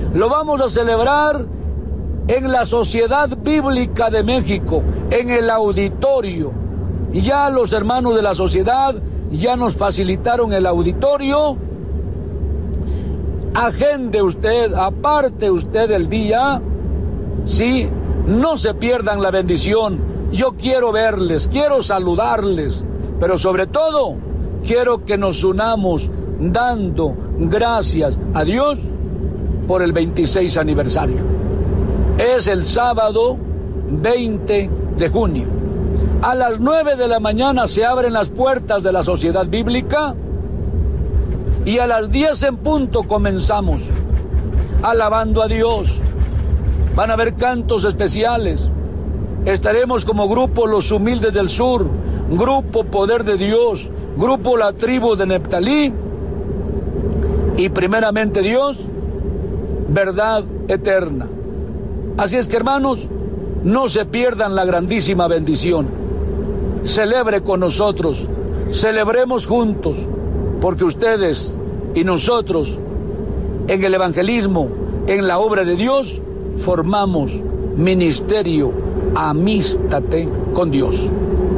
Lo vamos a celebrar en la Sociedad Bíblica de México, en el auditorio. Y ya los hermanos de la sociedad ya nos facilitaron el auditorio. Agende usted, aparte usted el día, sí, no se pierdan la bendición. Yo quiero verles, quiero saludarles, pero sobre todo quiero que nos unamos dando gracias a Dios por el 26 aniversario. Es el sábado 20 de junio. A las 9 de la mañana se abren las puertas de la Sociedad Bíblica y a las 10 en punto comenzamos alabando a Dios. Van a haber cantos especiales. Estaremos como grupo Los Humildes del Sur, grupo Poder de Dios, grupo La Tribu de Neftalí y primeramente Dios, Verdad Eterna. Así es que, hermanos, no se pierdan la grandísima bendición. Celebre con nosotros, celebremos juntos, porque ustedes y nosotros en el evangelismo, en la obra de Dios, formamos ministerio Amístate con Dios.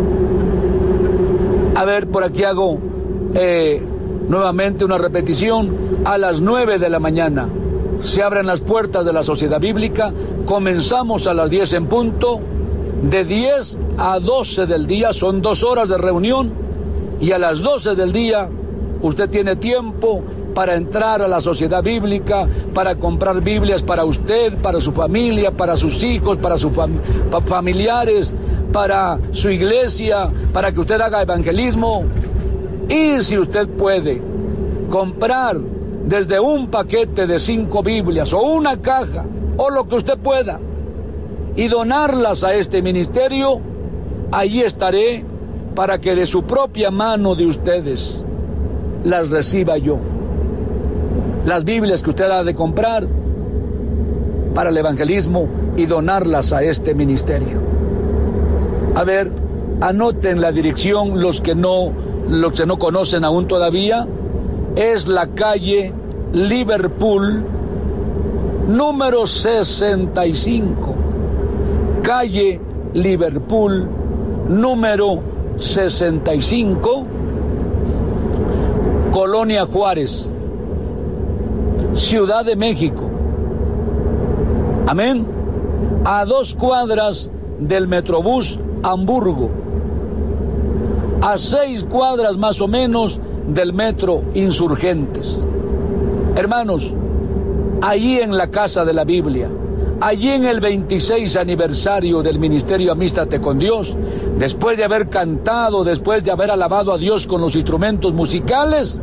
A ver, por aquí hago nuevamente una repetición. A las 9 de la mañana se abren las puertas de la Sociedad Bíblica. Comenzamos a las 10 en punto. De 10 a 12 del día son 2 horas de reunión. Y a las 12 del día usted tiene tiempo para entrar a la Sociedad Bíblica, para comprar Biblias para usted, para su familia, para sus hijos, para sus familiares, para su iglesia, para que usted haga evangelismo. Y si usted puede comprar desde un paquete de 5 Biblias o una caja o lo que usted pueda y donarlas a este ministerio, allí estaré para que de su propia mano de ustedes las reciba yo. Las Biblias que usted ha de comprar para el evangelismo y donarlas a este ministerio. A ver, anoten la dirección los que no conocen aún todavía. Es la calle Liverpool, número 65. Calle Liverpool, número 65, Colonia Juárez, Ciudad de México. Amén. A 2 cuadras del Metrobús Hamburgo. A 6 cuadras más o menos del Metro Insurgentes. Hermanos, allí en la Casa de la Biblia, allí en el 26 aniversario del Ministerio Amístate con Dios, después de haber cantado, después de haber alabado a Dios con los instrumentos musicales,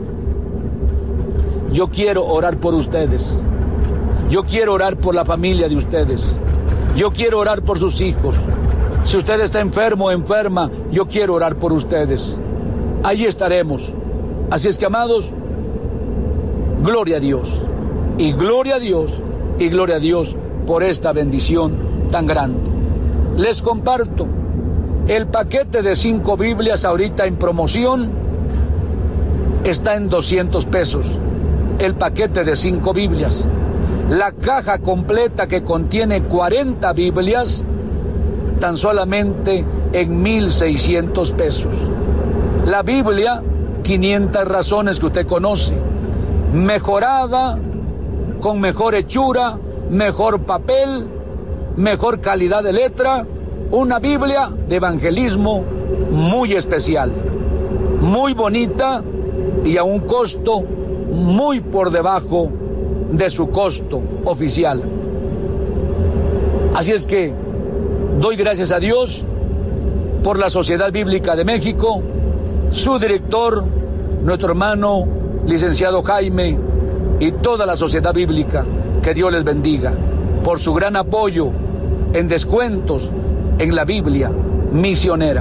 yo quiero orar por ustedes. Yo quiero orar por la familia de ustedes. Yo quiero orar por sus hijos. Si usted está enfermo o enferma, yo quiero orar por ustedes. Allí estaremos. Así es que, amados, gloria a Dios. Y gloria a Dios. Y gloria a Dios por esta bendición tan grande. Les comparto el paquete de 5 Biblias ahorita en promoción. Está en 200 pesos. El paquete de 5 Biblias. La caja completa que contiene 40 Biblias, tan solamente en 1,600 pesos. La Biblia, 500 razones que usted conoce, mejorada, con mejor hechura, mejor papel, mejor calidad de letra, una Biblia de evangelismo muy especial, muy bonita y a un costo muy por debajo de su costo oficial. Así es que doy gracias a Dios por la Sociedad Bíblica de México, su director, nuestro hermano licenciado Jaime, y toda la Sociedad Bíblica. Que Dios les bendiga por su gran apoyo en descuentos en la Biblia misionera.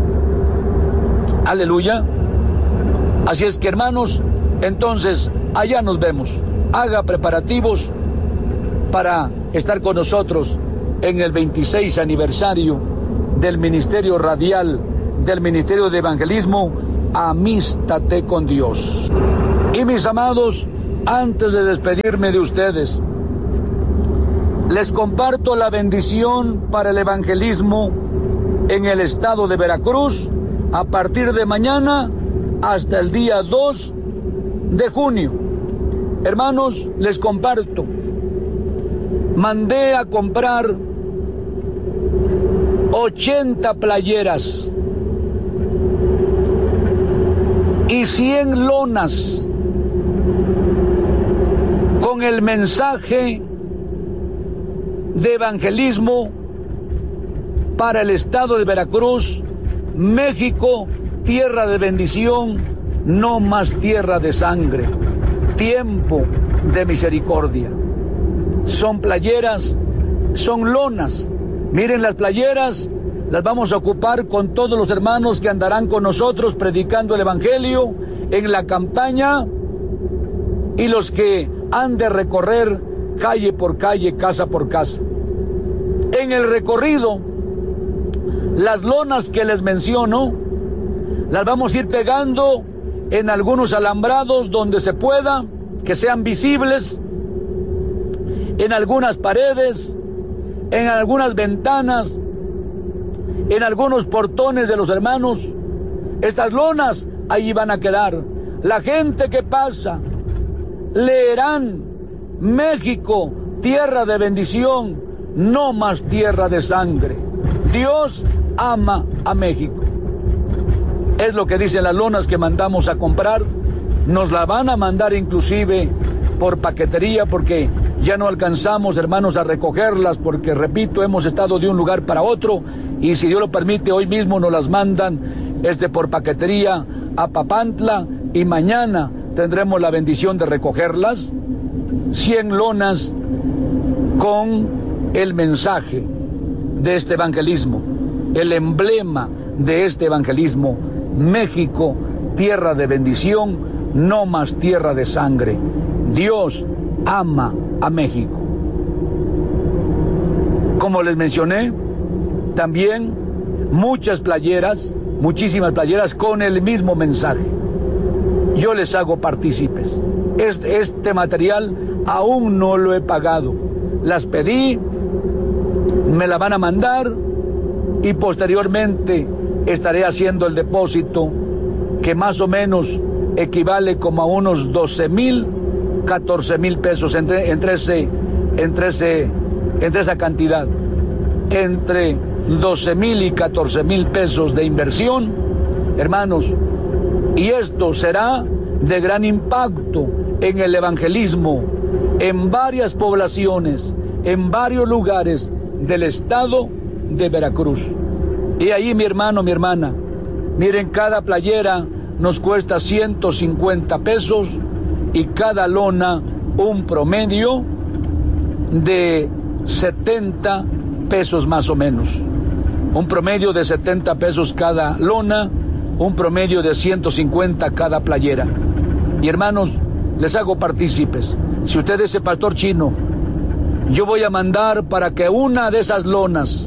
Aleluya. Así es que, hermanos, entonces allá nos vemos. Haga preparativos para estar con nosotros en el 26 aniversario del Ministerio Radial, del Ministerio de Evangelismo, Amístate con Dios. Y mis amados, antes de despedirme de ustedes, Les comparto la bendición para el evangelismo en el estado de Veracruz a partir de mañana hasta el día 2 de junio. Hermanos, les comparto. Mandé a comprar 80 playeras y 100 lonas con el mensaje de evangelismo para el estado de Veracruz, México, tierra de bendición, no más tierra de sangre, tiempo de misericordia. Son playeras, son lonas. Miren las playeras, las vamos a ocupar con todos los hermanos que andarán con nosotros predicando el evangelio en la campaña y los que han de recorrer calle por calle, casa por casa. En el recorrido, las lonas que les menciono, las vamos a ir pegando en algunos alambrados donde se pueda, que sean visibles, en algunas paredes, en algunas ventanas, en algunos portones de los hermanos. Estas lonas ahí van a quedar. La gente que pasa leerán: México, tierra de bendición, no más tierra de sangre. Dios ama a México. Es lo que dicen las lonas que mandamos a comprar. Nos la van a mandar inclusive por paquetería, porque ya no alcanzamos, hermanos, a recogerlas, porque, repito, hemos estado de un lugar para otro, y si Dios lo permite, hoy mismo nos las mandan por paquetería a Papantla, y mañana tendremos la bendición de recogerlas. 100 lonas con el mensaje de este evangelismo, el emblema de este evangelismo: México, tierra de bendición, no más tierra de sangre. Dios ama a México. Como les mencioné, también muchas playeras, muchísimas playeras con el mismo mensaje. Yo les hago partícipes. Este material aún no lo he pagado. Las pedí, me la van a mandar y posteriormente estaré haciendo el depósito, que más o menos equivale como a unos 12,000, 14,000 pesos, entre esa cantidad, entre 12,000 y 14,000 pesos de inversión, hermanos, y esto será de gran impacto en el evangelismo en varias poblaciones, en varios lugares del estado de Veracruz. Y ahí, mi hermano, mi hermana, miren, cada playera nos cuesta 150 pesos y cada lona un promedio de 70 pesos más o menos. Un promedio de 70 pesos cada lona, un promedio de 150 cada playera. Y hermanos, les hago partícipes. Si usted es el pastor Chino, yo voy a mandar para que una de esas lonas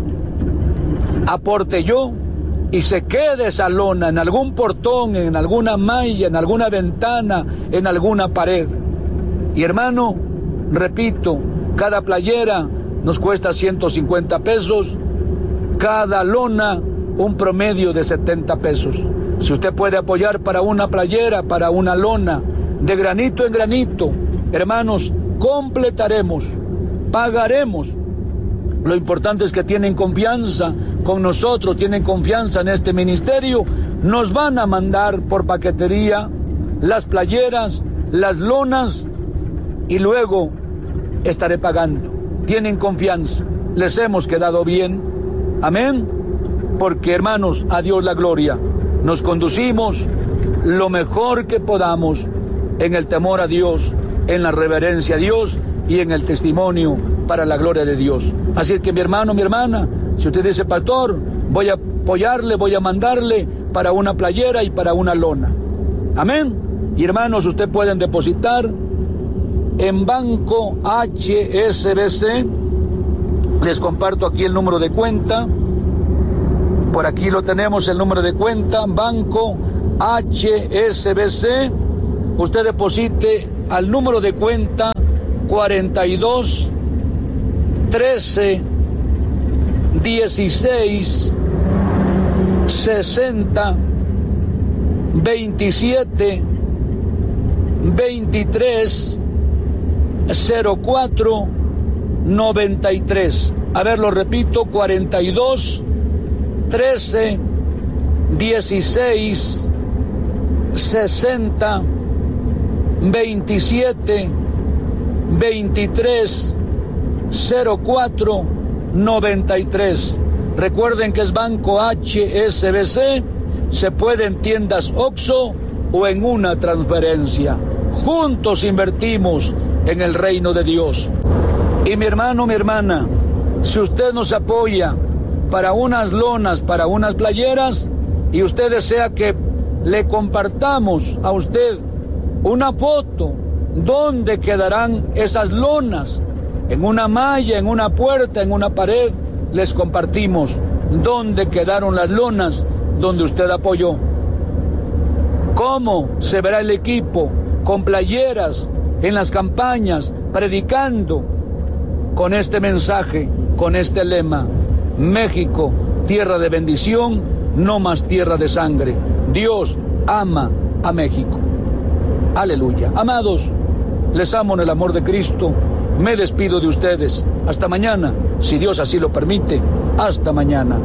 aporte yo y se quede esa lona en algún portón, en alguna malla, en alguna ventana, en alguna pared. Y hermano, repito, cada playera nos cuesta 150 pesos, cada lona un promedio de 70 pesos. Si usted puede apoyar para una playera, para una lona, de granito en granito, hermanos, completaremos, pagaremos. Lo importante es que tienen confianza con nosotros, tienen confianza en este ministerio. Nos van a mandar por paquetería las playeras, las lonas, y luego estaré pagando. Tienen confianza, les hemos quedado bien. Amén. Porque, hermanos, a Dios la gloria. Nos conducimos lo mejor que podamos en el temor a Dios, en la reverencia a Dios y en el testimonio para la gloria de Dios. Así es que, mi hermano, mi hermana, si usted dice, pastor, voy a apoyarle, voy a mandarle para una playera y para una lona. Amén. Y hermanos, usted pueden depositar en Banco HSBC. Les comparto aquí el número de cuenta. Por aquí lo tenemos, el número de cuenta, Banco HSBC. Usted deposite al número de cuenta 42 13, 16, 60, 27, 23, 04, 93. A ver, lo repito, 42, 13, 16, 60, 27, 23, 04, 93. Recuerden que es Banco HSBC, se puede en tiendas OXXO o en una transferencia. Juntos invertimos en el reino de Dios. Y mi hermano, mi hermana, si usted nos apoya para unas lonas, para unas playeras, y usted desea que le compartamos a usted una foto, ¿dónde quedarán esas lonas? En una malla, en una puerta, en una pared, les compartimos dónde quedaron las lonas donde usted apoyó. ¿Cómo se verá el equipo con playeras en las campañas, predicando con este mensaje, con este lema: México, tierra de bendición, no más tierra de sangre? Dios ama a México. Aleluya. Amados, les amo en el amor de Cristo. Me despido de ustedes. Hasta mañana, si Dios así lo permite. Hasta mañana.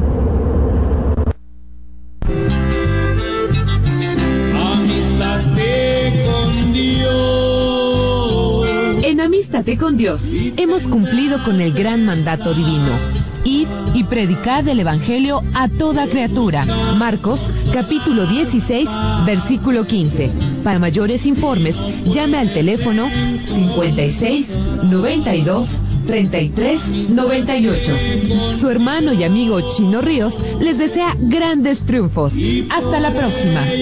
Amístate con Dios. En Amístate con Dios hemos cumplido con el gran mandato divino: id y predicad el evangelio a toda criatura. Marcos, capítulo 16, versículo 15. Para mayores informes, llame al teléfono 56 92 33 98. Su hermano y amigo Chino Ríos les desea grandes triunfos. Hasta la próxima.